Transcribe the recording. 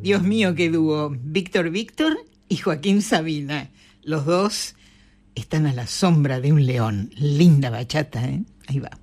Dios mío, qué dúo. Víctor Víctor y Joaquín Sabina. Los dos están a la sombra de un león. Linda bachata, ¿eh? Ahí va.